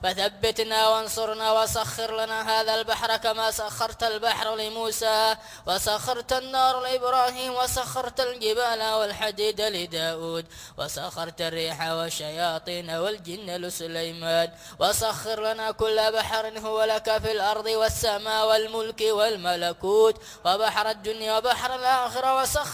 فثبتنا وانصرنا وسخر لنا هذا البحر كما سخرت البحر لموسى وسخرت النار لإبراهيم وسخرت الجبال والحديد لداود وسخرت الريح والشياطين والجن لسليمان وسخر لنا كل بحر هو لك في الأرض والسماء والملك والملكوت وبحر الدنيا وبحر الآخرة وسخر